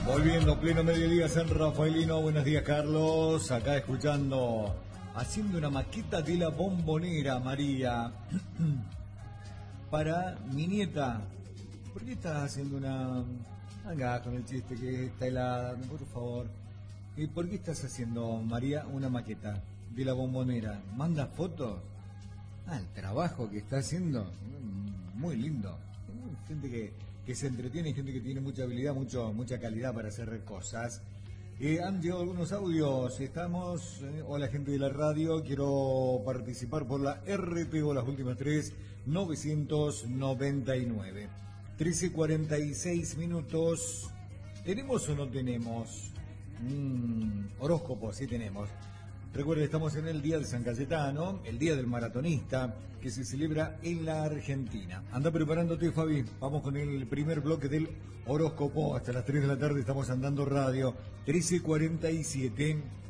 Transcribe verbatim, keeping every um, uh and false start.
Volviendo, pleno mediodía, San Rafaelino. Buenos días, Carlos. Acá escuchando, haciendo una maqueta de la bombonera, María. Para mi nieta. ¿Por qué estás haciendo una... Venga, con el chiste que está helada, por favor. ¿Y por qué estás haciendo, María, una maqueta de la bombonera? ¿Manda fotos? Ah, el trabajo que está haciendo. Muy lindo. Gente que, que se entretiene, gente que tiene mucha habilidad, mucho, mucha calidad para hacer cosas. Eh, han llegado algunos audios. Estamos, eh, hola gente de la radio, quiero participar por la R P O, las últimas tres, novecientos noventa y nueve. trece cuarenta y seis minutos. ¿Tenemos o no tenemos? Mm, horóscopo, sí tenemos. Recuerden, estamos en el Día de San Cayetano, el Día del Maratonista, que se celebra en la Argentina. Anda preparándote, Fabi. Vamos con el primer bloque del horóscopo. Hasta las tres de la tarde estamos andando radio. trece cuarenta y siete.